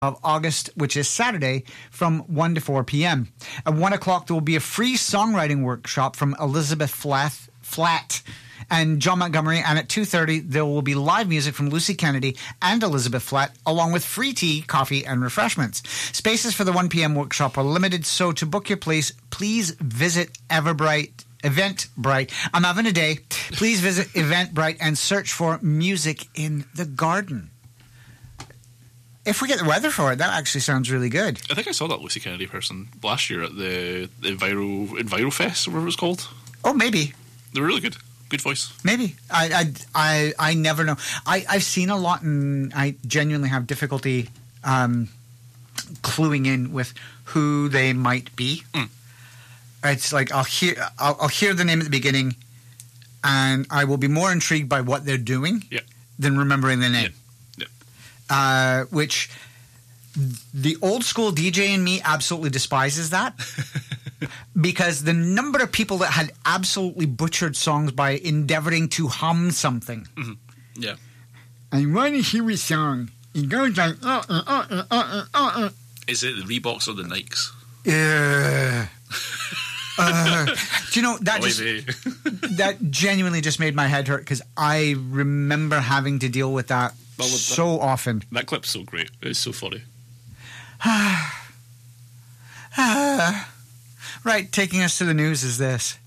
of August, which is Saturday, from 1 to 4 p.m. At 1 o'clock, there will be a free songwriting workshop from Elizabeth Flatt and John Montgomery, and at 2:30 there will be live music from Lucy Kennedy and Elizabeth Flatt, along with free tea, coffee, and refreshments. Spaces for the 1 p.m. workshop are limited, so to book your place, please visit Eventbrite. I'm having a day. Please visit Eventbrite and search for Music in the Garden. If we get the weather for it, that actually sounds really good. I think I saw that Lucy Kennedy person last year at the EnviroFest, or whatever it was called. Oh, maybe. They were really good. Good voice. Maybe. I never know. I've seen a lot, and I genuinely have difficulty cluing in with who they might be. It's like I'll hear the name at the beginning, and I will be more intrigued by what they're doing than remembering the name. Yeah. Which the old school DJ in me absolutely despises that. Because the number of people that had absolutely butchered songs by endeavoring to hum something. Mm-hmm. Yeah. I want to hear a song. It goes like, Is it the Reeboks or the Nikes? Do you know, that genuinely just made my head hurt, because I remember having to deal with that so often. That clip's so great. It's so funny. Right, taking us to the news is this.